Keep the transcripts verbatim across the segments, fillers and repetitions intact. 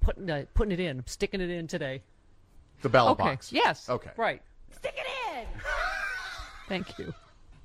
putting uh, putting it in. I'm sticking it in today. The ballot okay. box. Yes. Okay. Right. Stick it in. Thank you.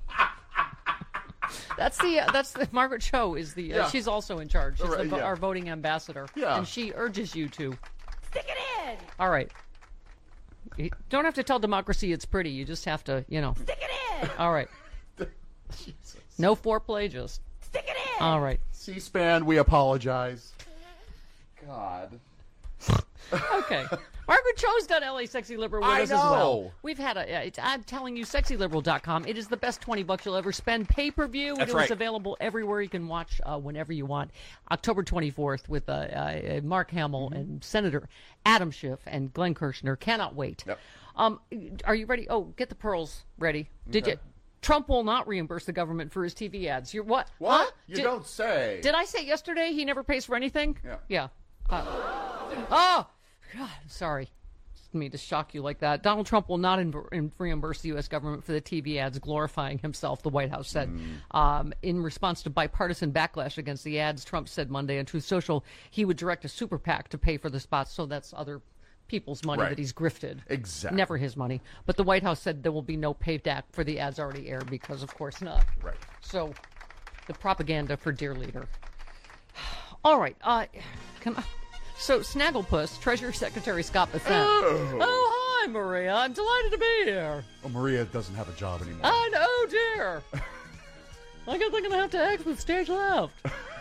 That's the uh, that's the Margaret Cho is the uh, Yeah. she's also in charge. She's Right, the, yeah. our voting ambassador. Yeah. And she urges you to stick it in. All right. You don't have to tell democracy it's pretty. You just have to, you know. Stick it in. All right. Jesus. No foreplay, just stick it in. All right. C-SPAN, we apologize. God. Okay. Margaret Cho's done L A Sexy Liberal with I us as well. know. We've had a, it's, I'm telling you, sexy liberal dot com. It is the best twenty bucks you'll ever spend. Pay-per-view. That's it right. is available everywhere. You can watch uh, whenever you want. October twenty-fourth with uh, uh, Mark Hamill Mm-hmm. and Senator Adam Schiff and Glenn Kirshner. Cannot wait. Yep. Um, are you ready? Oh, get the pearls ready. Did Okay. you? Trump will not reimburse the government for his T V ads. You're what? What? Huh? You Did- don't say. Did I say yesterday he never pays for anything? Yeah. Yeah. Uh, oh, God, sorry. Didn't mean to shock you like that. Donald Trump will not in, in, reimburse the U S government for the T V ads glorifying himself, the White House said. Mm. Um, in response to bipartisan backlash against the ads, Trump said Monday on Truth Social he would direct a super PAC to pay for the spots, so that's other people's money Right. that he's grifted. Exactly. Never his money. But the White House said there will be no payback for the ads already aired because, of course, not. Right. So, the propaganda for dear leader. All right. Uh, can I, so, Snagglepuss, Treasury Secretary Scott Bessent. Oh. Oh, hi, Maria. I'm delighted to be here. Oh, Maria doesn't have a job anymore. I know, oh, dear. I guess I'm going to have to act with stage left.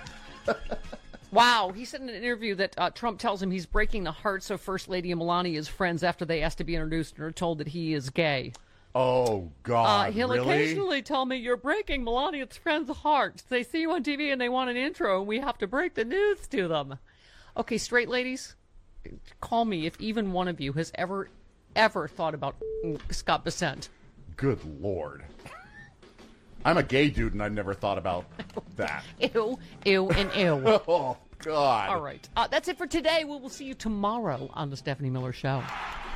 Wow. He said in an interview that uh, Trump tells him he's breaking the hearts of First Lady and Melania's friends after they asked to be introduced and are told that he is gay. Oh, God, Uh, he'll really? occasionally tell me, you're breaking Melania's friends' hearts. They see you on T V and they want an intro, and we have to break the news to them. Okay, straight ladies, call me if even one of you has ever, ever thought about Scott Bessent. Good Lord. I'm a gay dude, and I've never thought about that. Ew, ew, and ew. Oh, God. All right. Uh, that's it for today. We will see you tomorrow on The Stephanie Miller Show.